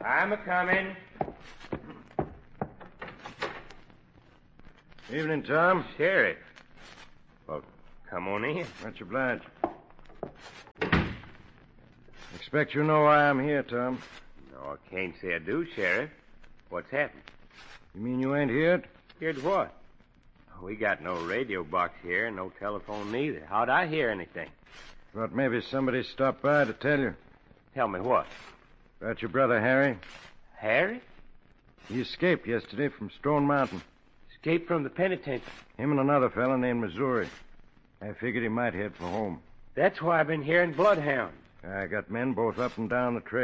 I'm a-coming. Evening, Tom. Sheriff. Well, come on in. Much obliged. Expect you know why I'm here, Tom. No, I can't say I do, Sheriff. What's happened? You mean you ain't here? Heard what? We got no radio box here and no telephone neither. How'd I hear anything? Thought maybe somebody stopped by to tell you. Tell me what? About your brother, Harry. Harry? He escaped yesterday from Stone Mountain. Escaped from the penitentiary. Him and another fella named Missouri. I figured he might head for home. That's why I've been hearing bloodhounds. I got men both up and down the trail.